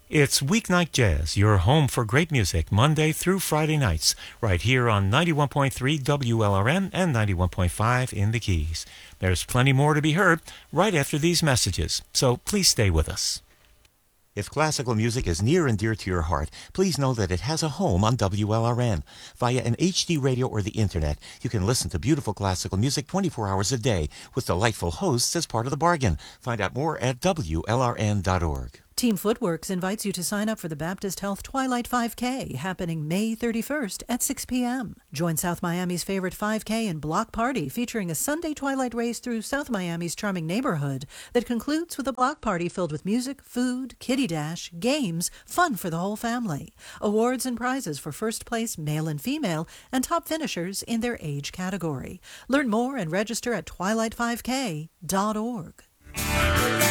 It's Weeknight Jazz, your home for great music, Monday through Friday nights, right here on 91.3 WLRN and 91.5 in the Keys. There's plenty more to be heard right after these messages, so please stay with us. If classical music is near and dear to your heart, please know that it has a home on WLRN. Via an HD radio or the internet, you can listen to beautiful classical music 24 hours a day with delightful hosts as part of the bargain. Find out more at WLRN.org. Team Footworks invites you to sign up for the Baptist Health Twilight 5K happening May 31st at 6 p.m. Join South Miami's favorite 5K and block party featuring a Sunday twilight race through South Miami's charming neighborhood that concludes with a block party filled with music, food, kiddie dash, games, fun for the whole family. Awards and prizes for first place male and female and top finishers in their age category. Learn more and register at twilight5k.org.